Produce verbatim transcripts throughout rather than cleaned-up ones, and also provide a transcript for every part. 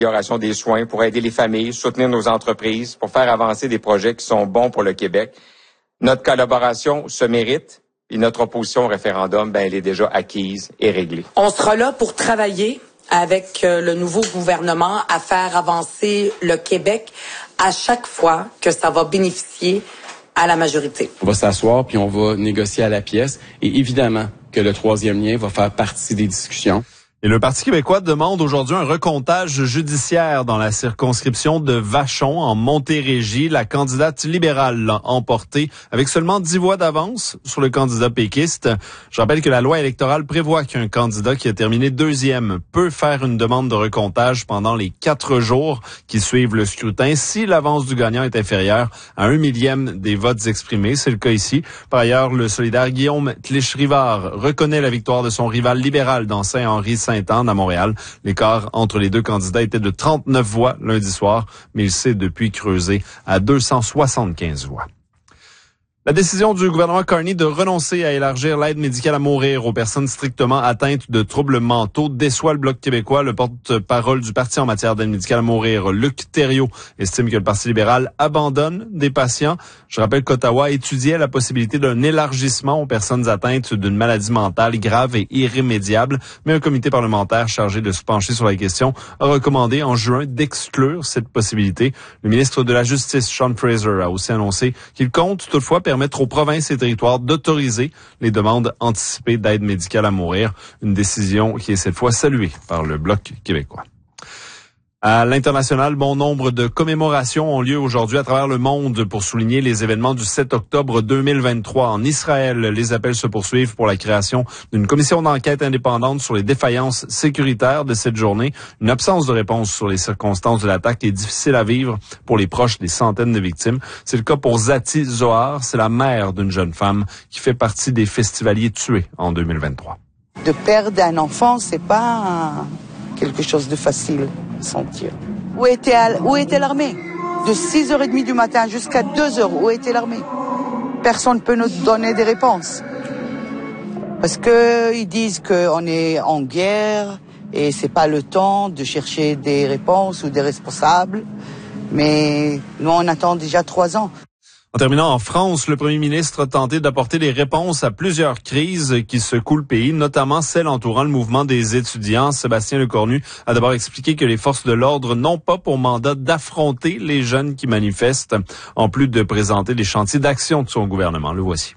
L'amélioration des soins pour aider les familles, soutenir nos entreprises, pour faire avancer des projets qui sont bons pour le Québec. Notre collaboration se mérite et notre opposition au référendum, ben, elle est déjà acquise et réglée. On sera là pour travailler avec euh, le nouveau gouvernement à faire avancer le Québec à chaque fois que ça va bénéficier à la majorité. On va s'asseoir puis on va négocier à la pièce et évidemment que le troisième lien va faire partie des discussions. Et le Parti québécois demande aujourd'hui un recomptage judiciaire dans la circonscription de Vachon, en Montérégie. La candidate libérale l'a emporté avec seulement dix voix d'avance sur le candidat péquiste. Je rappelle que la loi électorale prévoit qu'un candidat qui a terminé deuxième peut faire une demande de recomptage pendant les quatre jours qui suivent le scrutin si l'avance du gagnant est inférieure à un millième des votes exprimés. C'est le cas ici. Par ailleurs, le solidaire Guillaume Tlich-Rivard reconnaît la victoire de son rival libéral dans Saint-Henri-Sainte-Anne à Montréal. L'écart entre les deux candidats était de trente-neuf voix lundi soir, mais il s'est depuis creusé à deux cent soixante-quinze voix. La décision du gouvernement Carney de renoncer à élargir l'aide médicale à mourir aux personnes strictement atteintes de troubles mentaux déçoit le Bloc québécois. Le porte-parole du parti en matière d'aide médicale à mourir, Luc Thériault, estime que le Parti libéral abandonne des patients. Je rappelle qu'Ottawa étudiait la possibilité d'un élargissement aux personnes atteintes d'une maladie mentale grave et irrémédiable, mais un comité parlementaire chargé de se pencher sur la question a recommandé en juin d'exclure cette possibilité. Le ministre de la Justice, Sean Fraser, a aussi annoncé qu'il compte toutefois permettre aux provinces et territoires d'autoriser les demandes anticipées d'aide médicale à mourir. Une décision qui est cette fois saluée par le Bloc québécois. À l'international, bon nombre de commémorations ont lieu aujourd'hui à travers le monde pour souligner les événements du sept octobre deux mille vingt-trois. En Israël, les appels se poursuivent pour la création d'une commission d'enquête indépendante sur les défaillances sécuritaires de cette journée. Une absence de réponse sur les circonstances de l'attaque est difficile à vivre pour les proches des centaines de victimes. C'est le cas pour Zati Zohar, c'est la mère d'une jeune femme qui fait partie des festivaliers tués en deux mille vingt-trois. De perdre un enfant, c'est pas quelque chose de facile. Sentir. Où était, où était l'armée? De six heures trente du matin jusqu'à deux heures, où était l'armée? Personne ne peut nous donner des réponses. Parce que ils disent qu'on est en guerre et c'est pas le temps de chercher des réponses ou des responsables. Mais nous, on attend déjà trois ans. En terminant, en France, le premier ministre a tenté d'apporter des réponses à plusieurs crises qui secouent le pays, notamment celle entourant le mouvement des étudiants. Sébastien Lecornu a d'abord expliqué que les forces de l'ordre n'ont pas pour mandat d'affronter les jeunes qui manifestent, en plus de présenter des chantiers d'action de son gouvernement. Le voici.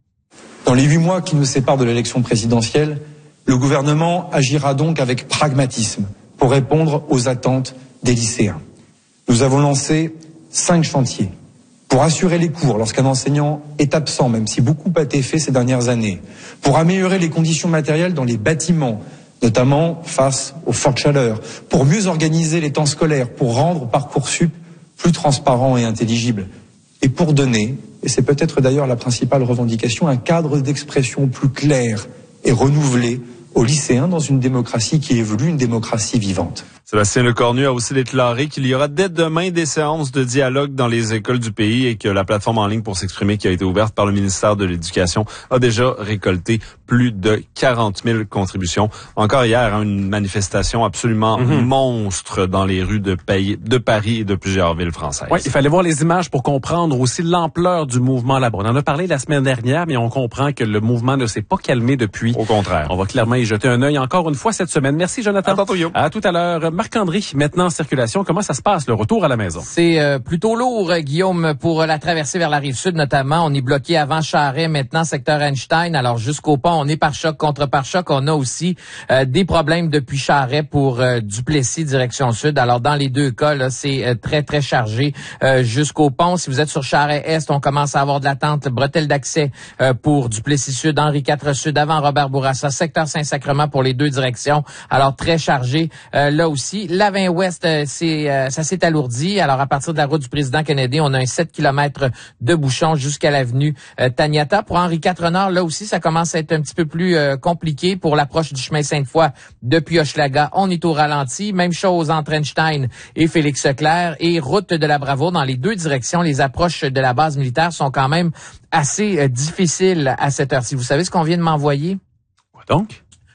Dans les huit mois qui nous séparent de l'élection présidentielle, le gouvernement agira donc avec pragmatisme pour répondre aux attentes des lycéens. Nous avons lancé cinq chantiers. Pour assurer les cours lorsqu'un enseignant est absent, même si beaucoup a été fait ces dernières années, pour améliorer les conditions matérielles dans les bâtiments, notamment face aux fortes chaleurs, pour mieux organiser les temps scolaires, pour rendre Parcoursup plus transparent et intelligible, et pour donner, et c'est peut-être d'ailleurs la principale revendication, un cadre d'expression plus clair et renouvelé aux lycéens dans une démocratie qui évolue, une démocratie vivante. Sébastien Lecornu a aussi déclaré qu'il y aura dès demain des séances de dialogue dans les écoles du pays et que la plateforme en ligne pour s'exprimer qui a été ouverte par le ministère de l'Éducation a déjà récolté plus de quarante mille contributions. Encore hier, hein, une manifestation absolument mm-hmm. monstre dans les rues de, Pays, de Paris et de plusieurs villes françaises. Oui, il fallait voir les images pour comprendre aussi l'ampleur du mouvement là-bas. On en a parlé la semaine dernière, mais on comprend que le mouvement ne s'est pas calmé depuis. Au contraire. On va clairement y jeter un œil encore une fois cette semaine. Merci Jonathan. À tantôt, Yo. À tout à l'heure. Marc-André, maintenant en circulation, comment ça se passe, le retour à la maison? C'est euh, plutôt lourd, Guillaume, pour la traversée vers la Rive-Sud notamment. On est bloqué avant Charest, maintenant secteur Einstein. Alors jusqu'au pont, on est par choc contre par choc. On a aussi euh, des problèmes depuis Charest pour euh, Duplessis, direction sud. Alors dans les deux cas, là, c'est euh, très, très chargé euh, jusqu'au pont. Si vous êtes sur Charest-Est, on commence à avoir de l'attente. Bretelle d'accès euh, pour Duplessis-Sud, Henri quatre Sud, avant Robert Bourassa, secteur Saint-Sacrement pour les deux directions. Alors très chargé euh, là aussi. La vingt Ouest, euh, c'est, euh, ça s'est alourdi. Alors, à partir de la route du président Kennedy, on a un sept kilomètres de bouchon jusqu'à l'avenue euh, Taniata. Pour Henri quatre Nord, là aussi, ça commence à être un petit peu plus euh, compliqué pour l'approche du chemin Sainte-Foy depuis Hochelaga. On est au ralenti. Même chose entre Einstein et Félix-Leclerc. Et route de la Bravoure dans les deux directions. Les approches de la base militaire sont quand même assez euh, difficiles à cette heure-ci. Vous savez ce qu'on vient de m'envoyer? Quoi donc?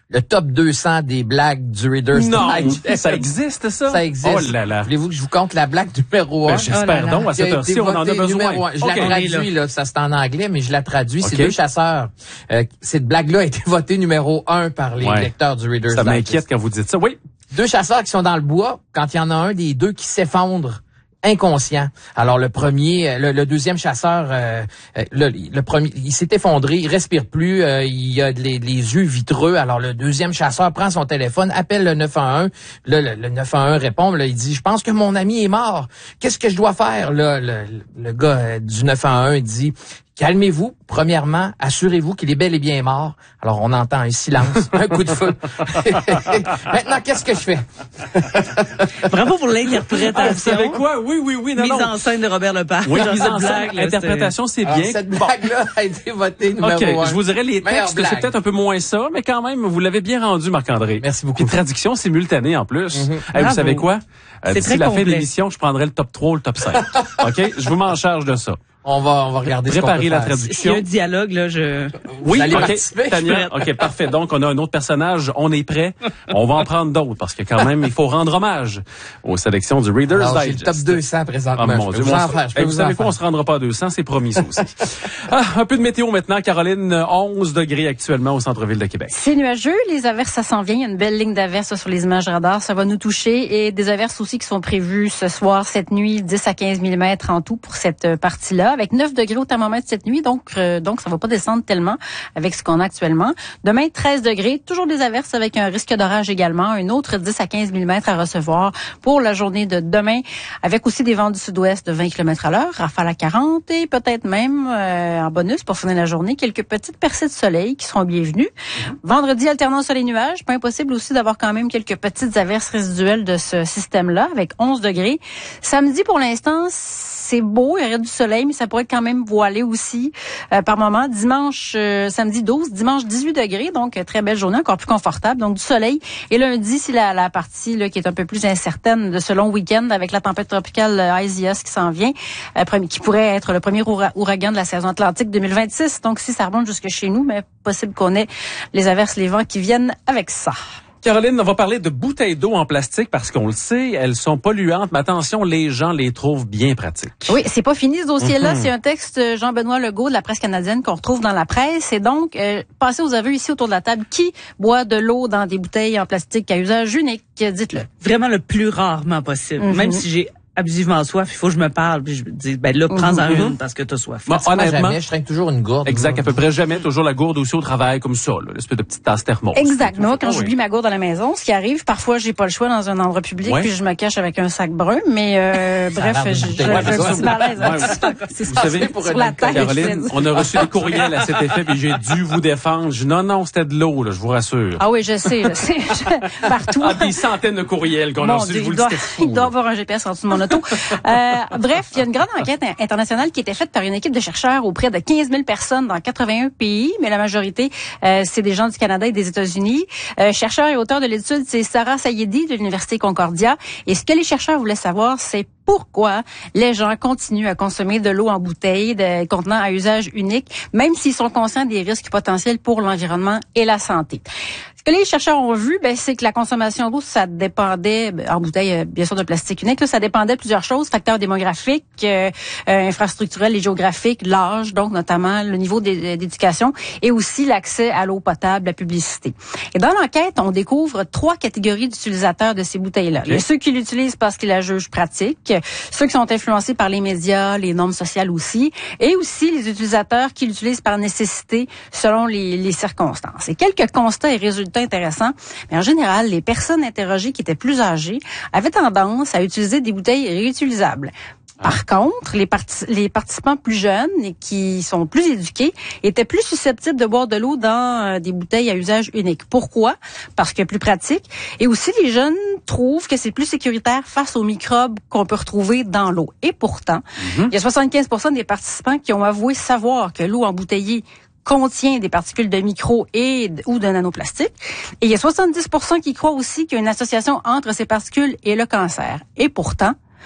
le top deux cents des blagues du Reader's Non, Digest. ça existe, ça? Ça existe. Oh là là. Voulez-vous que je vous compte la blague numéro un? Ben, j'espère Oh là donc, là. à cette Qui a heure-ci, été on en a votée besoin. numéro un. Je Okay. la traduis, là. Ça, c'est en anglais, mais je la traduis. C'est Okay. deux chasseurs. Euh, cette blague-là a été votée numéro un par les Ouais. lecteurs du Reader's Ça Digest. m'inquiète quand vous dites ça. Oui. Deux chasseurs qui sont dans le bois, quand il y en a un des deux qui s'effondre inconscient. Alors le premier, le, le deuxième chasseur, euh, le, le premier, il s'est effondré, il respire plus, euh, il a les, les yeux vitreux. Alors le deuxième chasseur prend son téléphone, appelle le neuf un un. Là, le, le neuf un un répond, là, il dit, je pense que mon ami est mort. Qu'est-ce que je dois faire? Là, le, le gars du neuf un un dit, calmez-vous. Premièrement, assurez-vous qu'il est bel et bien mort. Alors, on entend un silence, un coup de feu. Maintenant, qu'est-ce que je fais? Bravo pour l'interprétation. Ah, vous savez quoi? Oui, oui, oui. Non, mise non. en scène de Robert Lepage. Oui, Genre, mise cette en scène. blague, là, Interprétation, c'est Alors, bien. cette Bon. blague-là a été votée numéro OK, un. je vous dirais les Meilleure textes, c'est blague. peut-être un peu moins ça, mais quand même, vous l'avez bien rendu, Marc-André. Merci beaucoup. Puis traduction simultanée en plus. Mm-hmm. Hey, vous Bravo. savez quoi? Euh, C'est D'ici très la fin de complet. l'émission, je prendrai le top trois ou le top cinq. OK? Je vous m'en charge de ça. On va, on va regarder ce qu'on Préparez peut la faire. traduction. S'il y a un dialogue, là, je... Oui, allez OK. participer? Tania, OK, parfait. Donc, on a un autre personnage. On est prêt. On va en prendre d'autres parce que quand même, il faut rendre hommage aux sélections du Reader's Alors, j'ai le Digest. top deux cents Ah, présentement. mon je Dieu. peux vous Moi, en faire. Je peux hey, vous vous savez en quoi? On faire. se rendra pas à deux cents. C'est promis, ça aussi. Ah, un peu de météo maintenant. Caroline, onze degrés actuellement au centre-ville de Québec. C'est nuageux, les averses, ça s'en vient. Il y a une belle ligne d'averses sur les images radar. Ça va nous toucher. Et des averses aussi qui sont prévues ce soir, cette nuit, dix à quinze millimètres en tout pour cette partie-là. Avec neuf degrés au thermomètre cette nuit, donc euh, donc ça va pas descendre tellement avec ce qu'on a actuellement. Demain, treize degrés, toujours des averses avec un risque d'orage également. Un autre dix à quinze millimètres à recevoir pour la journée de demain, avec aussi des vents du sud-ouest de vingt kilomètres à l'heure, rafale à quarante et peut-être même euh, en bonus pour finir la journée, quelques petites percées de soleil qui seront bienvenues. Vendredi, alternance soleil-nuage. Pas impossible aussi d'avoir quand même quelques petites averses résiduelles de ce système-là avec onze degrés. Samedi, pour l'instant, c'est beau, il y aurait du soleil, mais ça pourrait être quand même voilé aussi euh, par moment. Dimanche, euh, samedi douze, dimanche dix-huit degrés, donc euh, très belle journée, encore plus confortable, donc du soleil. Et lundi, c'est la, la partie là, qui est un peu plus incertaine de ce long week-end avec la tempête tropicale euh, Isaias qui s'en vient, euh, premier, qui pourrait être le premier oura- ouragan de la saison atlantique deux mille vingt-six. Donc si ça remonte jusque chez nous, mais possible qu'on ait les averses, les vents qui viennent avec ça. Caroline, on va parler de bouteilles d'eau en plastique parce qu'on le sait, elles sont polluantes, mais attention, les gens les trouvent bien pratiques. Oui, c'est pas fini ce dossier-là. Mm-hmm. C'est un texte euh, Jean-Benoît Legault de la presse canadienne qu'on retrouve dans la presse. Et donc, euh, passez aux aveux ici autour de la table. Qui boit de l'eau dans des bouteilles en plastique à usage unique? Dites-le. Vraiment le plus rarement possible. Mm-hmm. Même si j'ai abusivement soif, il faut que je me parle, puis je me dis, ben là, prends-en Mm-hmm. une parce que t'as soif. Moi, Moi, honnêtement, jamais, je traîne toujours une gourde. exact, à peu près jamais, toujours la gourde aussi au travail, comme ça, là, l'espèce de petite tasse thermos. Exact. Moi, quand Ah j'oublie oui. ma gourde à la maison, ce qui arrive, parfois, j'ai pas le choix dans un endroit public, Ouais. puis je me cache avec un sac brun. Mais euh, Ça a bref, l'air je- de j'ai goûter. un Ouais, petit malaise. Ouais, C'est Vous ça, savez, c'est sur la tête. Caroline, on a reçu des courriels à cet effet, puis j'ai dû vous défendre. Je dis, non, non, c'était de l'eau, là, je vous rassure. Ah oui, je sais, je sais. Je- partout. Ah, des centaines de courriels qu'on a Mon reçus, Dieu, je vous il le doit, dis, c'était fou, il doit là. avoir un G P S en dessous de mon auto. Euh, bref, il y a une grande enquête in- internationale qui a été faite par une équipe de chercheurs auprès de quinze mille personnes dans quatre-vingt-un pays, mais la majorité, euh, c'est des gens du Canada et des États-Unis. Euh, chercheur et auteur de l'étude, c'est Sarah Sayedi de l'Université Concordia. Et ce que les chercheurs voulaient savoir, c'est pourquoi les gens continuent à consommer de l'eau en bouteille, de contenant à usage unique, même s'ils sont conscients des risques potentiels pour l'environnement et la santé. Ce que les chercheurs ont vu, ben, c'est que la consommation d'eau, ça dépendait, ben, en bouteille, euh, bien sûr, de plastique unique, là, ça dépendait de plusieurs choses, facteurs démographiques, euh, euh, infrastructurels et géographiques, l'âge, donc notamment le niveau d'é- d'éducation, et aussi l'accès à l'eau potable, la publicité. Et dans l'enquête, on découvre trois catégories d'utilisateurs de ces bouteilles-là. Il y a ceux qui l'utilisent parce qu'ils la jugent pratique, ceux qui sont influencés par les médias, les normes sociales aussi, et aussi les utilisateurs qui l'utilisent par nécessité selon les, les circonstances. Et quelques constats et résultats intéressants. Mais en général, les personnes interrogées qui étaient plus âgées avaient tendance à utiliser des bouteilles réutilisables. Par contre, les, partic- les participants plus jeunes et qui sont plus éduqués étaient plus susceptibles de boire de l'eau dans euh, des bouteilles à usage unique. Pourquoi? Parce que plus pratique. Et aussi, les jeunes trouvent que c'est plus sécuritaire face aux microbes qu'on peut retrouver dans l'eau. Et pourtant, il y a soixante-quinze pour cent des participants qui ont avoué savoir que l'eau embouteillée contient des particules de micro et ou de nanoplastiques. Et il y a soixante-dix pour cent qui croient aussi qu'il y a une association entre ces particules et le cancer. Et pourtant,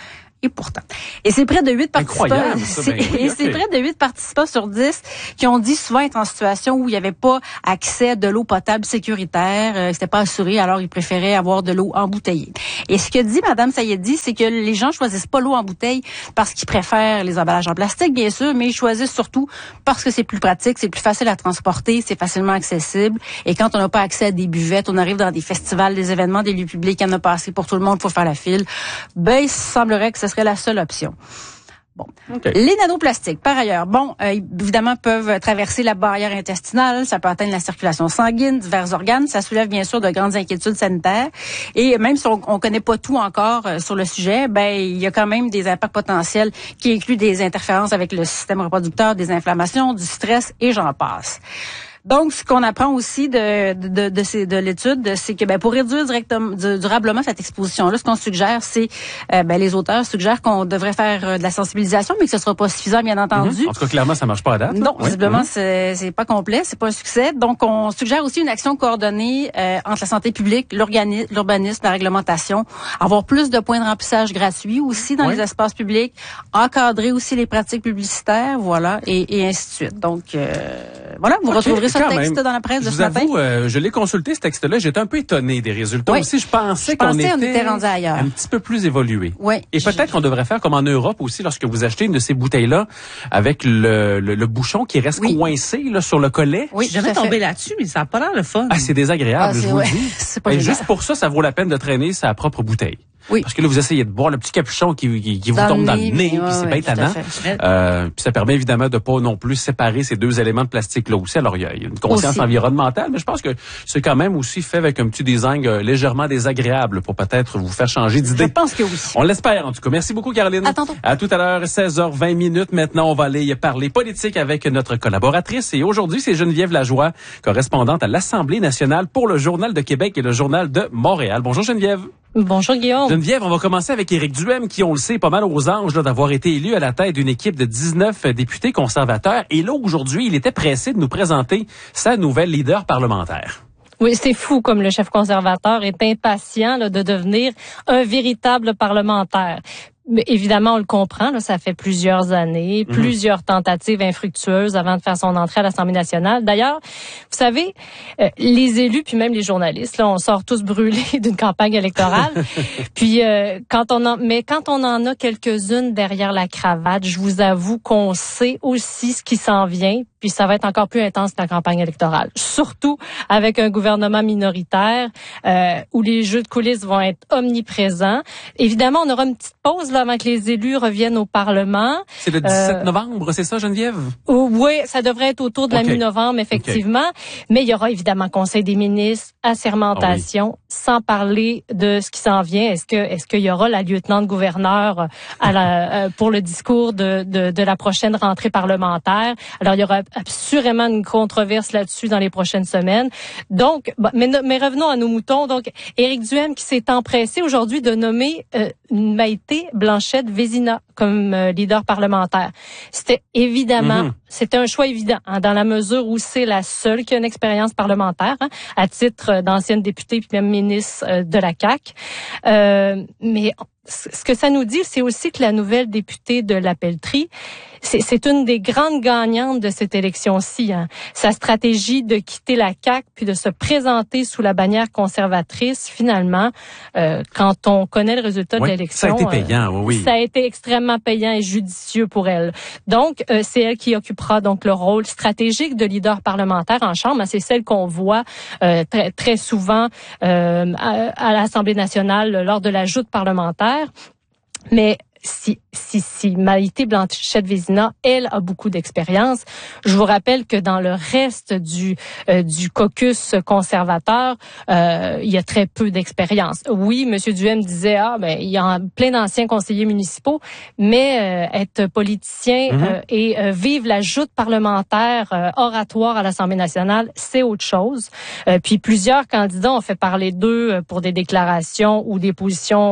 Et pourtant. Et c'est près de huit participants. Incroyable, ça, ben, oui, et okay. c'est près de huit participants sur dix qui ont dit souvent être en situation où il n'y avait pas accès à de l'eau potable sécuritaire, euh, c'était pas assuré, alors ils préféraient avoir de l'eau embouteillée. Et ce que dit Mme Sayedi, c'est que les gens choisissent pas l'eau en bouteille parce qu'ils préfèrent les emballages en plastique, bien sûr, mais ils choisissent surtout parce que c'est plus pratique, c'est plus facile à transporter, c'est facilement accessible. Et quand on n'a pas accès à des buvettes, on arrive dans des festivals, des événements, des lieux publics, il y en a pas assez pour tout le monde, il faut faire la file. Ben, il semblerait que ce serait la seule option. Bon. Okay. Les nanoplastiques, par ailleurs, bon, euh, évidemment, peuvent traverser la barrière intestinale, ça peut atteindre la circulation sanguine, divers organes, ça soulève bien sûr de grandes inquiétudes sanitaires. Et même si on, on connaît pas tout encore euh, sur le sujet, ben il y a quand même des impacts potentiels qui incluent des interférences avec le système reproducteur, des inflammations, du stress et j'en passe. Donc, ce qu'on apprend aussi de de de, de, ces, de l'étude, c'est que ben pour réduire directement durablement cette exposition-là, ce qu'on suggère, c'est euh, ben les auteurs suggèrent qu'on devrait faire euh, de la sensibilisation, mais que ce sera pas suffisant, bien entendu. Mm-hmm. En tout cas, clairement, ça marche pas à date. Non, oui. visiblement, mm-hmm. c'est c'est pas complet, c'est pas un succès. Donc, on suggère aussi une action coordonnée euh, entre la santé publique, l'urbanisme, la réglementation, avoir plus de points de remplissage gratuits aussi dans oui. les espaces publics, encadrer aussi les pratiques publicitaires, voilà, et, et ainsi de suite. Donc, euh, voilà, vous okay. retrouverez ce texte même. Dans la presse de je ce vous matin. Avoue, euh, je l'ai consulté, ce texte-là. J'étais un peu étonné des résultats. Oui. Aussi, je pensais je qu'on pensais était, on était rendu ailleurs. Un petit peu plus évolué. Oui. Et peut-être je... qu'on devrait faire comme en Europe aussi, lorsque vous achetez une de ces bouteilles-là, avec le, le, le bouchon qui reste oui. coincé là, sur le collet. Oui, je suis jamais tombé là-dessus, mais ça n'a pas l'air le fun. Ah, c'est désagréable, ah, c'est, je vous ouais. le dis. C'est pas Et juste pour ça, ça vaut la peine de traîner sa propre bouteille. Oui. Parce que là, vous essayez de boire le petit capuchon qui, qui, qui vous dans tombe dans le nez, nez, puis ouais, c'est ouais, bien tannant. Euh, puis ça permet évidemment de pas non plus séparer ces deux éléments de plastique-là aussi. Alors, il y a une conscience aussi. environnementale, mais je pense que c'est quand même aussi fait avec un petit design euh, légèrement désagréable pour peut-être vous faire changer d'idée. Je pense que oui. On l'espère, en tout cas. Merci beaucoup, Caroline. À tantôt. À tout à l'heure, seize heures vingt minutes. Maintenant, on va aller parler politique avec notre collaboratrice. Et aujourd'hui, c'est Geneviève Lajoie, correspondante à l'Assemblée nationale pour le Journal de Québec et le Journal de Montréal. Bonjour, Geneviève. Bonjour Guillaume. Geneviève, on va commencer avec Éric Duhaime qui, on le sait, pas mal aux anges là, d'avoir été élu à la tête d'une équipe de dix-neuf députés conservateurs. Et là, aujourd'hui, il était pressé de nous présenter sa nouvelle leader parlementaire. Oui, c'est fou comme le chef conservateur est impatient là, de devenir un véritable parlementaire. Mais évidemment, on le comprend, là, ça fait plusieurs années, mmh. plusieurs tentatives infructueuses avant de faire son entrée à l'Assemblée nationale. D'ailleurs, vous savez, euh, les élus, puis même les journalistes, là, on sort tous brûlés d'une campagne électorale. puis euh, quand on en, mais quand on en a quelques-unes derrière la cravate, je vous avoue qu'on sait aussi ce qui s'en vient. Puis ça va être encore plus intense que la campagne électorale. Surtout avec un gouvernement minoritaire euh, où les jeux de coulisses vont être omniprésents. Évidemment, on aura une petite pause là avant que les élus reviennent au Parlement. C'est le dix-sept euh, novembre, c'est ça, Geneviève? Oui, ça devrait être autour de okay. la mi-novembre, effectivement. Okay. Mais il y aura évidemment Conseil des ministres, assermentation, oh oui. sans parler de ce qui s'en vient. Est-ce que est-ce qu'il y aura la lieutenant-gouverneur à la, euh, pour le discours de, de, de la prochaine rentrée parlementaire? Alors, il y aura assurément une controverse là-dessus dans les prochaines semaines. Donc, bah, mais, mais revenons à nos moutons. Donc, Éric Duhaime qui s'est empressé aujourd'hui de nommer euh, Maïté Blanchette-Vézina comme euh, leader parlementaire. C'était évidemment, mm-hmm. c'était un choix évident, hein, dans la mesure où c'est la seule qui a une expérience parlementaire, hein, à titre d'ancienne députée puis même ministre euh, de la C A Q. Euh, mais ce que ça nous dit, c'est aussi que la nouvelle députée de la Pelletrie, c'est, c'est une des grandes gagnantes de cette élection-ci. Hein. Sa stratégie de quitter la C A Q puis de se présenter sous la bannière conservatrice, finalement, euh, quand on connaît le résultat oui, de l'élection, ça a été payant, euh, oui. Ça a été extrêmement payant et judicieux pour elle. Donc, euh, c'est elle qui occupera donc le rôle stratégique de leader parlementaire en Chambre. C'est celle qu'on voit euh, très, très souvent euh, à, à l'Assemblée nationale lors de la joute parlementaire. Mais si si si Maïté Blanchette-Vézina, elle a beaucoup d'expérience. Je vous rappelle que dans le reste du euh, du caucus conservateur, euh, il y a très peu d'expérience. Oui, Monsieur Duhaime disait ah ben il y a plein d'anciens conseillers municipaux, mais euh, être politicien mm-hmm. euh, et euh, vivre la joute parlementaire euh, oratoire à l'Assemblée nationale, c'est autre chose. Euh, puis plusieurs candidats ont fait parler d'eux pour des déclarations ou des positions euh,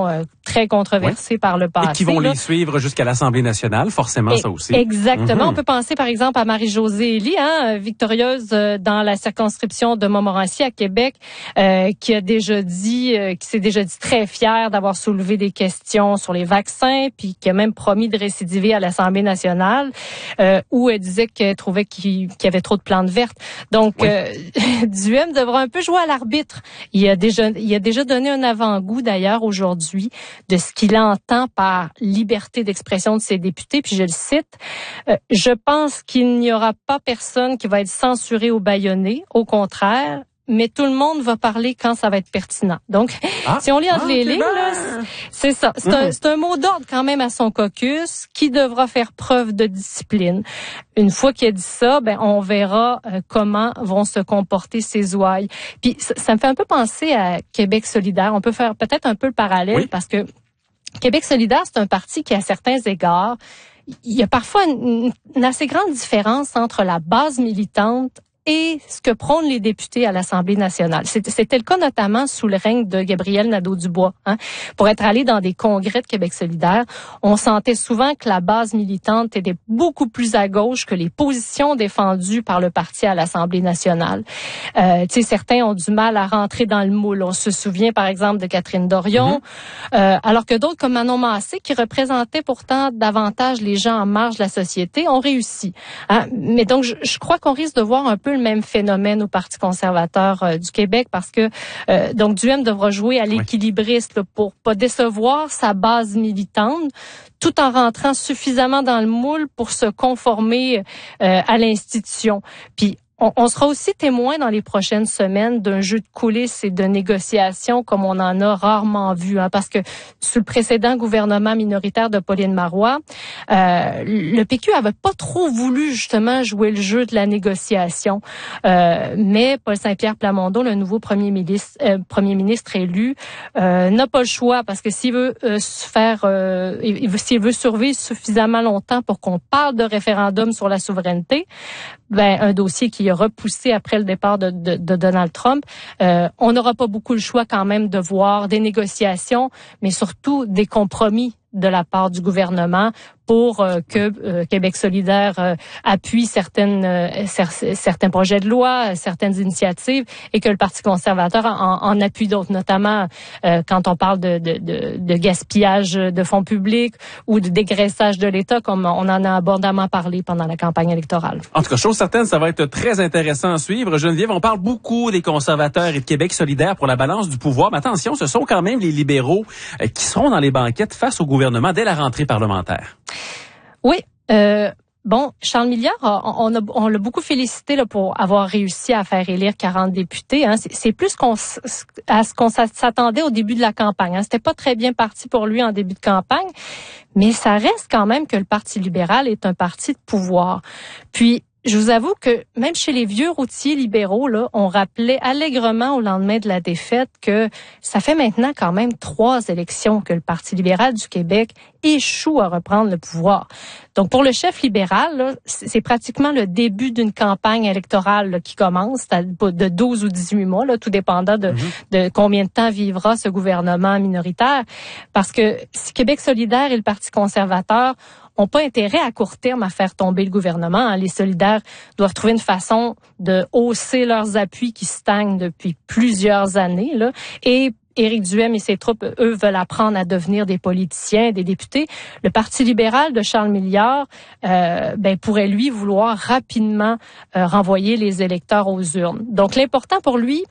très controversés oui. par le passé. Et qui vont là. les suivre jusqu'à l'Assemblée nationale, forcément, Et ça aussi. Exactement. Mm-hmm. On peut penser, par exemple, à Marie-Josée Ely, hein, victorieuse dans la circonscription de Montmorency à Québec, euh, qui a déjà dit, euh, qui s'est déjà dit très fière d'avoir soulevé des questions sur les vaccins, puis qui a même promis de récidiver à l'Assemblée nationale, euh, où elle disait qu'elle trouvait qu'il, qu'il y avait trop de plantes vertes. Donc, oui. euh, Duhem devra un peu jouer à l'arbitre. Il a déjà, il a déjà donné un avant-goût, d'ailleurs, aujourd'hui, de ce qu'il entend par liberté d'expression de ses députés. Puis je le cite, euh, « Je pense qu'il n'y aura pas personne qui va être censuré ou bâillonné. Au contraire, mais tout le monde va parler quand ça va être pertinent. » Donc, ah, si on lit entre ah, les lignes, là, c'est ça. C'est, mmh. un, c'est un mot d'ordre quand même à son caucus qui devra faire preuve de discipline. Une fois qu'il a dit ça, ben on verra euh, comment vont se comporter ses ouailles. Puis ça, ça me fait un peu penser à Québec solidaire. On peut faire peut-être un peu le parallèle oui. parce que Québec solidaire, c'est un parti qui, à certains égards, il y a parfois une, une assez grande différence entre la base militante et ce que prônent les députés à l'Assemblée nationale. C'était, c'était le cas notamment sous le règne de Gabriel Nadeau-Dubois. Hein. Pour être allé dans des congrès de Québec solidaire, on sentait souvent que la base militante était beaucoup plus à gauche que les positions défendues par le parti à l'Assemblée nationale. Euh, tu sais, certains ont du mal à rentrer dans le moule. On se souvient par exemple de Catherine Dorion, mm-hmm. euh, alors que d'autres comme Manon Massé, qui représentaient pourtant davantage les gens en marge de la société, ont réussi. Hein. Mais donc, je, je crois qu'on risque de voir un peu le même phénomène au Parti conservateur euh, du Québec parce que euh, donc Duhem devra jouer à l'équilibriste là, pour pas décevoir sa base militante tout en rentrant suffisamment dans le moule pour se conformer euh, à l'institution. Puis On, on sera aussi témoin dans les prochaines semaines d'un jeu de coulisses et de négociations comme on en a rarement vu, hein, parce que sous le précédent gouvernement minoritaire de Pauline Marois, euh, le P Q avait pas trop voulu justement jouer le jeu de la négociation, euh, mais Paul Saint-Pierre Plamondon, le nouveau premier ministre, euh, premier ministre élu, euh, n'a pas le choix parce que s'il veut euh, se faire, euh, il veut, s'il veut survivre suffisamment longtemps pour qu'on parle de référendum sur la souveraineté, ben un dossier qui a repoussé après le départ de, de, de Donald Trump, euh, on n'aura pas beaucoup le choix quand même de voir des négociations, mais surtout des compromis de la part du gouvernement pour euh, que euh, Québec solidaire euh, appuie certaines euh, cer- certains projets de loi, certaines initiatives, et que le Parti conservateur en, en appuie d'autres, notamment euh, quand on parle de, de, de, de gaspillage de fonds publics ou de dégraissage de l'État, comme on en a abondamment parlé pendant la campagne électorale. En tout cas, chose certaine, ça va être très intéressant à suivre. Geneviève, on parle beaucoup des conservateurs et de Québec solidaire pour la balance du pouvoir, mais attention, ce sont quand même les libéraux euh, qui seront dans les banquettes face au gouvernement dès la rentrée parlementaire. Oui. Euh, bon, Charles Milliard, on, a, on l'a beaucoup félicité là, pour avoir réussi à faire élire quarante députés. Hein. C'est, c'est plus qu'on, à ce qu'on s'attendait au début de la campagne. Hein. C'était pas très bien parti pour lui en début de campagne, mais ça reste quand même que le Parti libéral est un parti de pouvoir. Puis, je vous avoue que même chez les vieux routiers libéraux, là, on rappelait allègrement au lendemain de la défaite que ça fait maintenant quand même trois élections que le Parti libéral du Québec échoue à reprendre le pouvoir. Donc, pour le chef libéral, là, c'est pratiquement le début d'une campagne électorale là, qui commence de douze ou dix-huit mois, là, tout dépendant de, mm-hmm. de combien de temps vivra ce gouvernement minoritaire. Parce que si Québec solidaire et le Parti conservateur n'ont pas intérêt à court terme à faire tomber le gouvernement, hein. Les solidaires doivent trouver une façon de hausser leurs appuis qui stagnent depuis plusieurs années, là, et Éric Duhem et ses troupes, eux, veulent apprendre à devenir des politiciens, des députés. Le Parti libéral de Charles Milliard euh, ben, pourrait, lui, vouloir rapidement euh, renvoyer les électeurs aux urnes. Donc, l'important pour lui,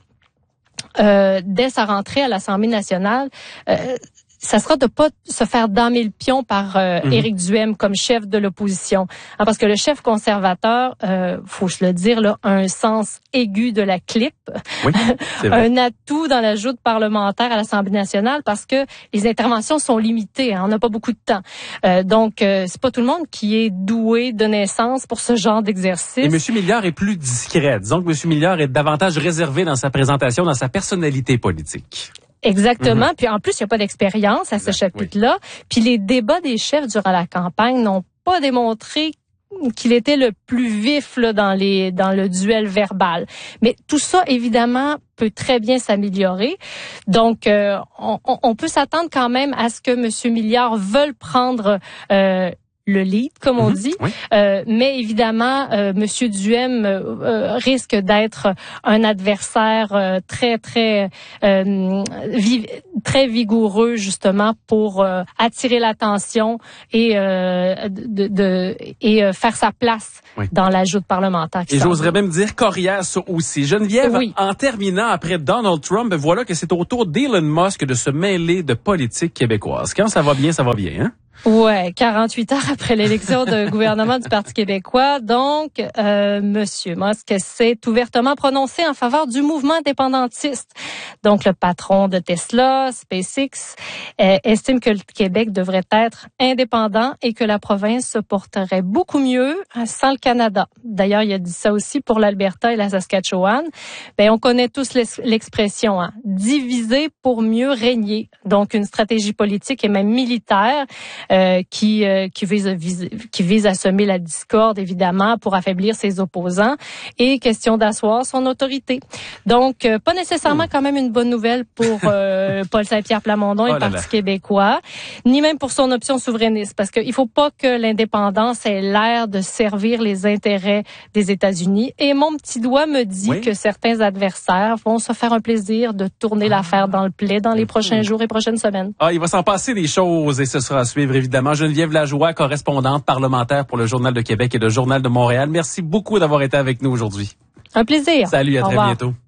euh, dès sa rentrée à l'Assemblée nationale, euh, ça sera de pas se faire damer le pion par euh, mmh. Éric Duhem comme chef de l'opposition. Hein, parce que le chef conservateur, euh, faut se le dire, là, a un sens aigu de la clip. Oui, c'est vrai. Un atout dans la joute parlementaire à l'Assemblée nationale parce que les interventions sont limitées. Hein, on n'a pas beaucoup de temps. Euh, donc, euh, c'est pas tout le monde qui est doué de naissance pour ce genre d'exercice. Et M. Milliard est plus discret. Disons que M. Milliard est davantage réservé dans sa présentation, dans sa personnalité politique. Exactement. Mm-hmm. Puis en plus, il n'y a pas d'expérience à ce chapitre-là. Oui. Puis les débats des chefs durant la campagne n'ont pas démontré qu'il était le plus vif là, dans les dans le duel verbal. Mais tout ça, évidemment, peut très bien s'améliorer. Donc, euh, on, on peut s'attendre quand même à ce que M. Milliard veuille prendre euh, le lead, comme on dit. Oui. Euh, mais évidemment, euh, M. Duhem euh, risque d'être un adversaire euh, très, très, euh, vi- très vigoureux, justement, pour euh, attirer l'attention et, euh, de, de, et euh, faire sa place oui. dans la joute parlementaire. Et j'oserais même dire coriace aussi. Geneviève, oui. en terminant après Donald Trump, voilà que c'est au tour d'Elon Musk de se mêler de politique québécoise. Quand ça va bien, ça va bien, hein? Ouais, quarante-huit heures après l'élection de gouvernement du Parti québécois, donc euh, Monsieur Musk s'est ouvertement prononcé en faveur du mouvement indépendantiste. Donc le patron de Tesla, SpaceX, euh, estime que le Québec devrait être indépendant et que la province se porterait beaucoup mieux sans le Canada. D'ailleurs, il a dit ça aussi pour l'Alberta et la Saskatchewan. Ben on connaît tous l'expression, hein, diviser pour mieux régner. Donc une stratégie politique et même militaire. Euh, qui euh, qui vise, vise qui vise à semer la discorde, évidemment, pour affaiblir ses opposants et question d'asseoir son autorité. Donc, euh, pas nécessairement quand même une bonne nouvelle pour euh, Paul Saint-Pierre Plamondon et oh le Parti là. québécois, ni même pour son option souverainiste, parce qu'il faut pas que l'indépendance ait l'air de servir les intérêts des États-Unis. Et mon petit doigt me dit oui. que certains adversaires vont se faire un plaisir de tourner ah. l'affaire dans le plaid dans les prochains jours et prochaines semaines. Ah, il va s'en passer des choses et ce sera à suivre, évidemment. Geneviève Lajoie, correspondante parlementaire pour le Journal de Québec et le Journal de Montréal. Merci beaucoup d'avoir été avec nous aujourd'hui. Un plaisir. Salut, à Au très revoir. bientôt.